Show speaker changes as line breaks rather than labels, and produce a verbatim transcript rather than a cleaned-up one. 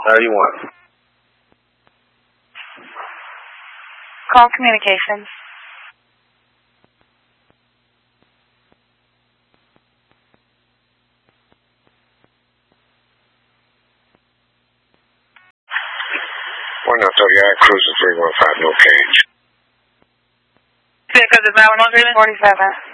How do you want?
Call communications.
one oh three, I cruiser three one five, no cage.
Because it's now one hundred forty-seven.